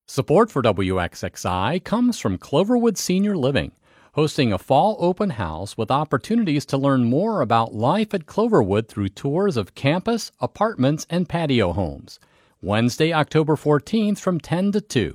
Support for WXXI comes from Cloverwood Senior Living, hosting a fall open house with opportunities to learn more about life at Cloverwood through tours of campus, apartments, and patio homes. Wednesday, October 14th from 10 to 2.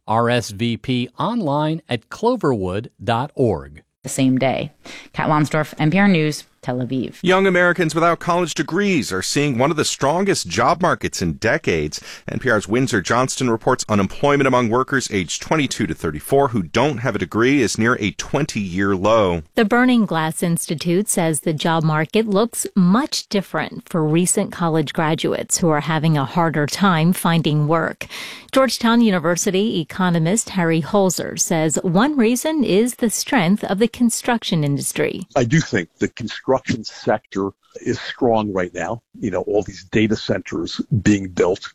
RSVP online at cloverwood.org. The same day. Kat Lonsdorf, NPR News, Tel Aviv. Young Americans without college degrees are seeing one of the strongest job markets in decades. NPR's Windsor Johnston reports unemployment among workers aged 22 to 34 who don't have a degree is near a 20-year low. The Burning Glass Institute says the job market looks much different for recent college graduates who are having a harder time finding work. Georgetown University economist Harry Holzer says one reason is the strength of the construction industry. I do think the construction sector is strong right now. You know, all these data centers being built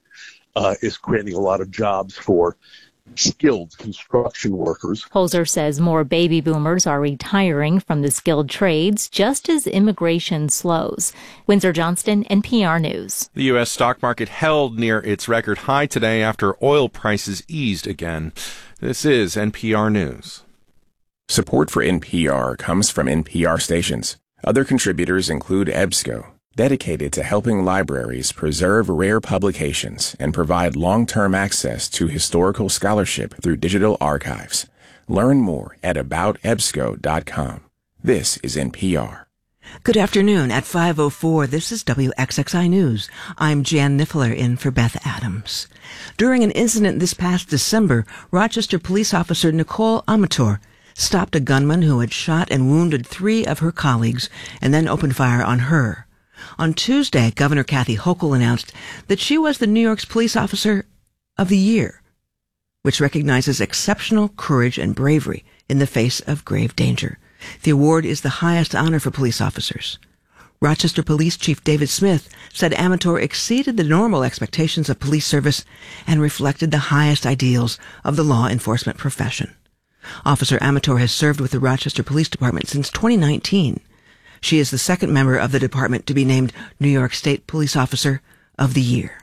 is creating a lot of jobs for skilled construction workers. Holzer says more baby boomers are retiring from the skilled trades just as immigration slows. Windsor Johnston, NPR News. The U.S. stock market held near its record high today after oil prices eased again. This is NPR News. Support for NPR comes from NPR stations. Other contributors include EBSCO, dedicated to helping libraries preserve rare publications and provide long-term access to historical scholarship through digital archives. Learn more at aboutebsco.com. This is NPR. Good afternoon. At 5:04, this is WXXI News. I'm Jan Niffler in for Beth Adams. During an incident this past December, Rochester police officer Nicole Amator stopped a gunman who had shot and wounded 3 of her colleagues and then opened fire on her. On Tuesday, Governor Kathy Hochul announced that she was the New York's Police Officer of the Year, which recognizes exceptional courage and bravery in the face of grave danger. The award is the highest honor for police officers. Rochester Police Chief David Smith said Amator exceeded the normal expectations of police service and reflected the highest ideals of the law enforcement profession. Officer Amator has served with the Rochester Police Department since 2019. She is the second member of the department to be named New York State Police Officer of the Year.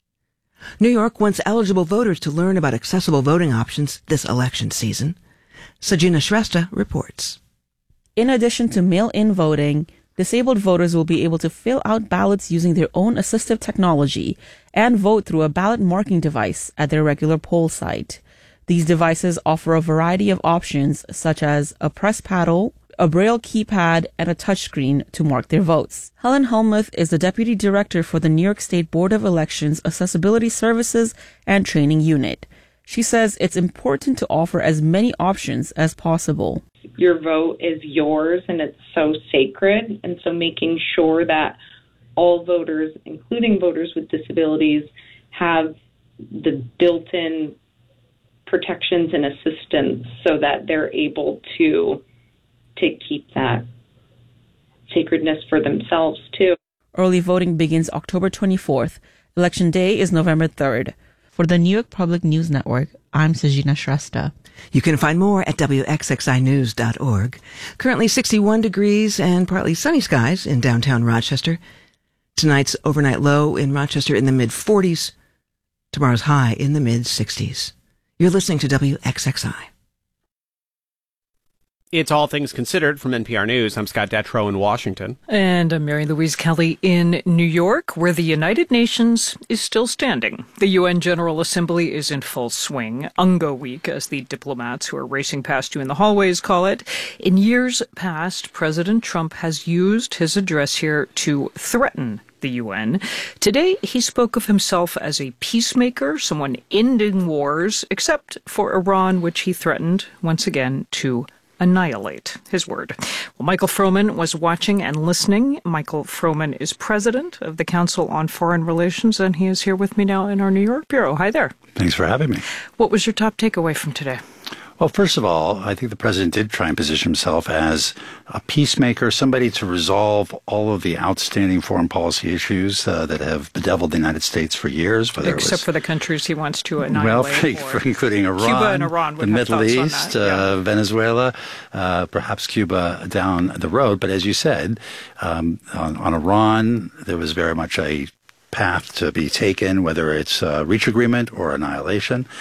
New York wants eligible voters to learn about accessible voting options this election season. Sajina Shrestha reports. In addition to mail-in voting, disabled voters will be able to fill out ballots using their own assistive technology and vote through a ballot marking device at their regular poll site. These devices offer a variety of options, such as a press paddle, a braille keypad, and a touchscreen to mark their votes. Helen Helmuth is the Deputy Director for the New York State Board of Elections Accessibility Services and Training Unit. She says it's important to offer as many options as possible. Your vote is yours, and it's so sacred, and so making sure that all voters, including voters with disabilities, have the built-in protections and assistance so that they're able to keep that sacredness for themselves, too. Early voting begins October 24th. Election Day is November 3rd. For the New York Public News Network, I'm Sajina Shrestha. You can find more at WXXInews.org. Currently 61 degrees and partly sunny skies in downtown Rochester. Tonight's overnight low in Rochester in the mid-40s. Tomorrow's high in the mid-60s. You're listening to WXXI. It's All Things Considered from NPR News. I'm Scott Detrow in Washington. And I'm Mary Louise Kelly in New York, where the United Nations is still standing. The UN General Assembly is in full swing. Ungo Week, as the diplomats who are racing past you in the hallways call it. In years past, President Trump has used his address here to threaten the UN. Today, he spoke of himself as a peacemaker, someone ending wars, except for Iran, which he threatened, once again, to annihilate. His word. Well, Michael Froman was watching and listening. Michael Froman is president of the Council on Foreign Relations, and he is here with me now in our New York bureau. Hi there. Thanks for having me. What was your top takeaway from today? Well, first of all, I think the president did try and position himself as a peacemaker, somebody to resolve all of the outstanding foreign policy issues that have bedeviled the United States for years. Except for the countries he wants to annihilate. Well, including Iran, Cuba and Iran would the have Middle thoughts East, on that. Venezuela, perhaps Cuba down the road. But as you said, on Iran, there was very much a path to be taken, whether it's reach agreement or annihilation.